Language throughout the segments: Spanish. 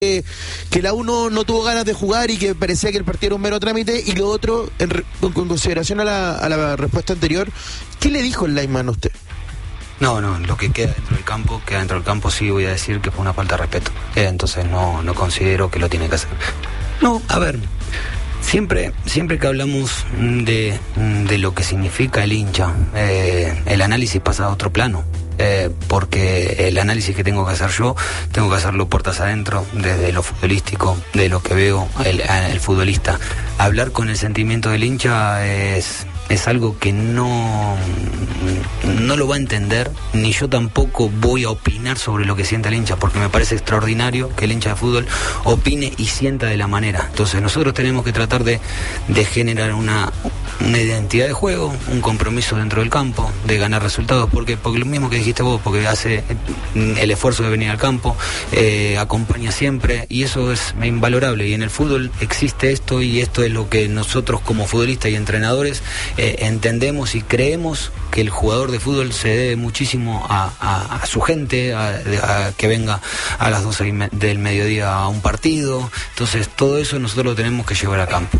que la U no tuvo ganas de jugar y que parecía que el partido era un mero trámite, y lo otro, con consideración a la respuesta anterior, ¿qué le dijo el lineman a usted? No, lo que queda dentro del campo sí voy a decir que fue una falta de respeto. Entonces no considero que lo tiene que hacer. No, a ver, siempre que hablamos de lo que significa el hincha, el análisis pasa a otro plano. Porque el análisis que tengo que hacer yo, tengo que hacerlo puertas adentro, desde lo futbolístico, de lo que veo el futbolista. Hablar con el sentimiento del hincha es algo que no lo va a entender, ni yo tampoco voy a opinar sobre lo que siente el hincha, porque me parece extraordinario que el hincha de fútbol opine y sienta de la manera. Entonces nosotros tenemos que tratar de generar una identidad de juego, un compromiso dentro del campo, de ganar resultados, porque lo mismo que dijiste vos, porque hace el esfuerzo de venir al campo, acompaña siempre, y eso es invalorable, y en el fútbol existe esto, y esto es lo que nosotros como futbolistas y entrenadores entendemos y creemos, que el jugador de fútbol se debe muchísimo a su gente, a que venga a las 12 del mediodía a un partido. Entonces todo eso nosotros lo tenemos que llevar a campo.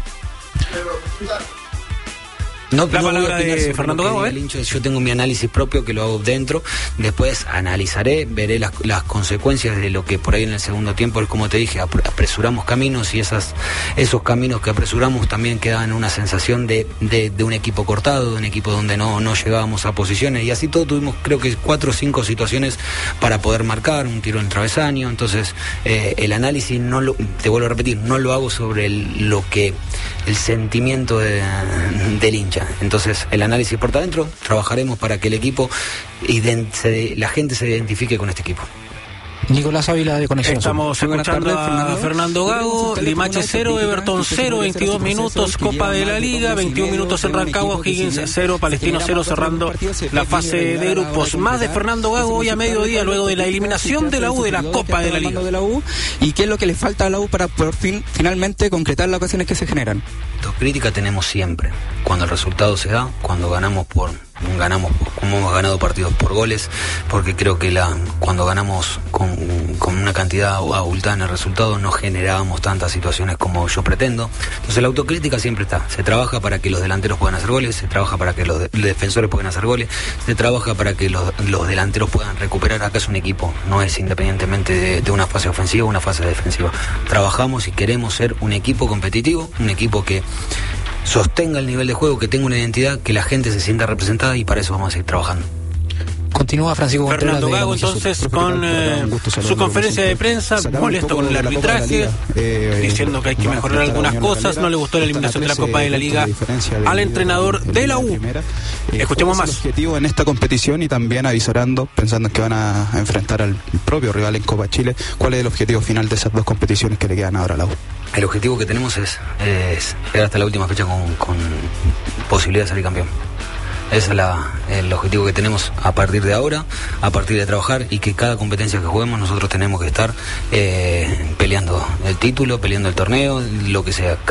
La palabra de Fernando Gago, yo tengo mi análisis propio que lo hago dentro, después analizaré, veré las consecuencias de lo que por ahí en el segundo tiempo, es como te dije, apresuramos caminos, y esos caminos que apresuramos también quedan una sensación de un equipo cortado, de un equipo donde no llegábamos a posiciones, y así todo tuvimos creo que 4 o 5 situaciones para poder marcar, un tiro en travesaño. Entonces el análisis, te vuelvo a repetir, no lo hago sobre el sentimiento del hincha. Entonces el análisis por adentro, trabajaremos para que el equipo la gente se identifique con este equipo. Nicolás Ávila de Conexión. Estamos escuchando a Fernando Gago. Limache 0, Everton 0, 22 minutos, Copa de la Liga, 21 minutos en Rancagua, Higgins 0, Palestino 0, cerrando la fase de grupos. Más de Fernando Gago hoy a mediodía, luego de la eliminación de la U de la Copa de la Liga. ¿Y qué es lo que le falta a la U para por finalmente concretar las ocasiones que se generan? Autocrítica tenemos siempre. Cuando el resultado se da, cuando ganamos como hemos ganado partidos por goles, porque creo que cuando ganamos con una cantidad abultada en el resultado no generábamos tantas situaciones como yo pretendo. Entonces la autocrítica siempre está. Se trabaja para que los delanteros puedan hacer goles, se trabaja para que los defensores puedan hacer goles, se trabaja para que los delanteros puedan recuperar. Acá es un equipo, no es independientemente de una fase ofensiva o una fase defensiva. Trabajamos y queremos ser un equipo competitivo, un equipo que sostenga el nivel de juego, que tenga una identidad, que la gente se sienta representada, y para eso vamos a seguir trabajando. Continúa Francisco Fernando Gago entonces con su conferencia de prensa, molesto con el arbitraje, diciendo que hay que mejorar algunas cosas, no le gustó la eliminación de la Copa de la Liga al entrenador de la U. Escuchemos más. El objetivo en esta competición, y también avisorando, pensando en que van a enfrentar al propio rival en Copa Chile, ¿cuál es el objetivo final de esas 2 competiciones que le quedan ahora a la U? El objetivo que tenemos es llegar hasta la última fecha con posibilidad de salir campeón. Ese es el objetivo que tenemos a partir de ahora, a partir de trabajar, y que cada competencia que juguemos nosotros tenemos que estar peleando el título, peleando el torneo, lo que sea.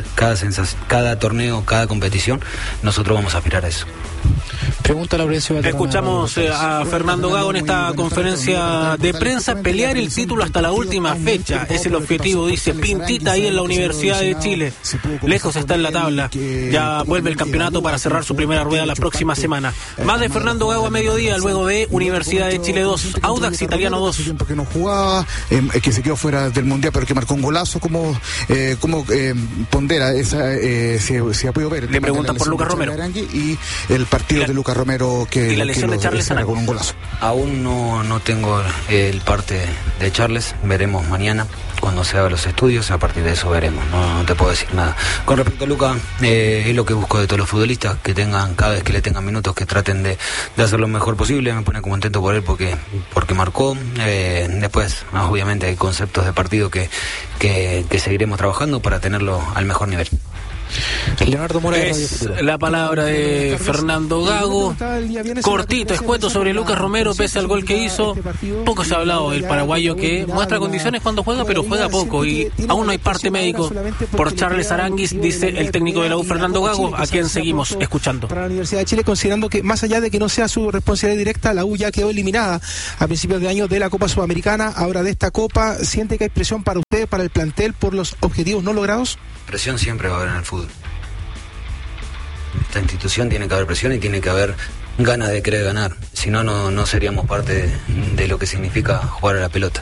Cada torneo, cada competición, nosotros vamos a aspirar a eso. Pregunta Laurencio. Escuchamos a Fernando Gago en esta conferencia de prensa. Pelear el título hasta la última fecha es el objetivo, dice Pintita ahí en la Universidad de Chile. Lejos está en la tabla. Ya vuelve el campeonato para cerrar su primera rueda la próxima semana. Más de Fernando Gago a mediodía, luego de Universidad de Chile 2, Audax Italiano 2. Tiempo que no jugaba, que se quedó fuera del Mundial, pero que marcó un golazo. ¿Cómo pondera si ha podido ver? Le preguntan por Lucas Romero. Y el partido de Lucas Romero y la lesión de Charles Aranguis con un golazo. Aún no tengo el parte de Charles, veremos mañana cuando se hagan los estudios, a partir de eso veremos, no te puedo decir nada. Con respecto a Lucas, es lo que busco de todos los futbolistas, que tengan, cada vez que le tengan minutos, que traten de hacer lo mejor posible. Me pone contento por él porque marcó. Después, obviamente hay conceptos de partido que seguiremos trabajando para tenerlo al mejor nivel. Leonardo Mora, es la palabra de Fernando Gago. Cortito, escueto sobre Lucas Romero, pese al gol que hizo. Poco se ha hablado del paraguayo, que muestra condiciones cuando juega, pero juega poco, y aún no hay parte médico por Charles Aranguis, dice el técnico de la U, Fernando Gago, a quien seguimos escuchando. Para la Universidad de Chile, considerando que más allá de que no sea su responsabilidad directa, la U ya quedó eliminada a principios de año de la Copa Sudamericana, ahora de esta Copa, ¿siente que hay presión para usted ustedes para el plantel por los objetivos no logrados? Presión siempre va a haber en el fútbol. Esta institución tiene que haber presión y tiene que haber ganas de querer ganar. Si no, no seríamos parte de lo que significa jugar a la pelota.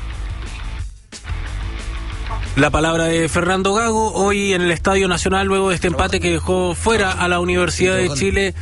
La palabra de Fernando Gago hoy en el Estadio Nacional, luego de este empate que dejó fuera a la Universidad de Chile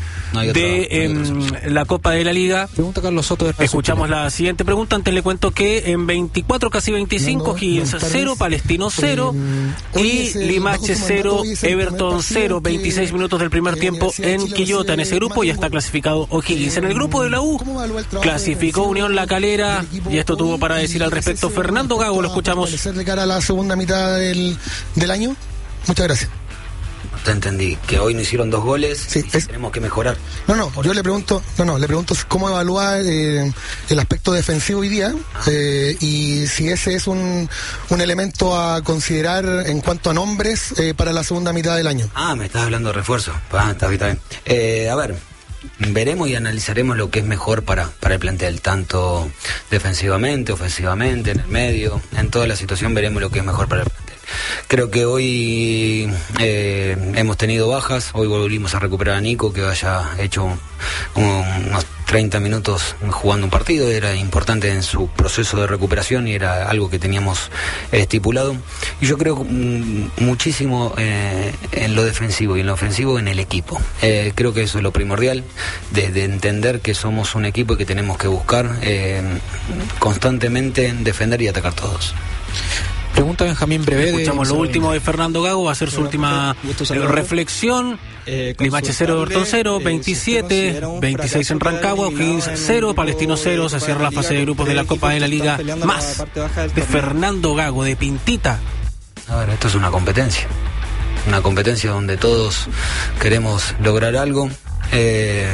de la Copa de la Liga. Pregunta Carlos Soto. Escuchamos la siguiente pregunta. Antes le cuento que en 24, casi 25, Higgins 0, Palestino 0 y Limache 0, Everton 0. 26 minutos del primer tiempo en Quillota. En ese grupo ya está clasificado O'Higgins. En el grupo de la U clasificó Unión La Calera y esto tuvo para decir al respecto Fernando Gago. Lo escuchamos. De cara a la segunda mitad del año. Muchas gracias. Te entendí, que hoy no hicieron 2 goles, sí, tenemos que mejorar. Yo le pregunto cómo evalúa el aspecto defensivo hoy día y si ese es un elemento a considerar en cuanto a nombres para la segunda mitad del año. Me estás hablando de refuerzo. Está bien. A ver, veremos y analizaremos lo que es mejor para el plantel, tanto defensivamente, ofensivamente, en el medio, en toda la situación veremos lo que es mejor para el plantel. Creo que hoy hemos tenido bajas, hoy volvimos a recuperar a Nico, que haya hecho unos 30 minutos jugando un partido, era importante en su proceso de recuperación y era algo que teníamos estipulado. Y yo creo muchísimo en lo defensivo y en lo ofensivo en el equipo. Creo que eso es lo primordial, de entender que somos un equipo y que tenemos que buscar constantemente defender y atacar todos. Pregunta Benjamín Brevé. Escuchamos lo último de Fernando Gago, va a ser su última reflexión. Limache 0, Everton 0, 27, 26 en Rancagua, O'Higgins 0, Palestino 0, se cierra la fase de grupos de la Copa de la Liga. Más de Fernando Gago, de Pintita. A ver, esto es una competencia donde todos queremos lograr algo. Hay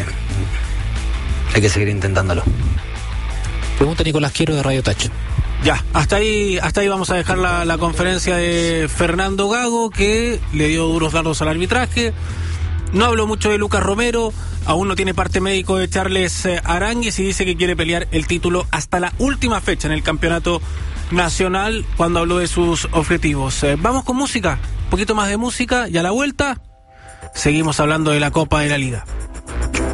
que seguir intentándolo. Pregunta Nicolás Quiero de Radio Tacho. Ya, hasta ahí vamos a dejar la conferencia de Fernando Gago, que le dio duros dardos al arbitraje. No habló mucho de Lucas Romero, aún no tiene parte médico de Charles Aránguiz y dice que quiere pelear el título hasta la última fecha en el campeonato nacional cuando habló de sus objetivos. Vamos con música, un poquito más de música y a la vuelta seguimos hablando de la Copa de la Liga.